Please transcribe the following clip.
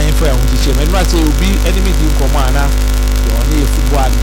yɛn fa yɛn ho kyekyɛ me no say obi enemy di nkɔmɔ ana only football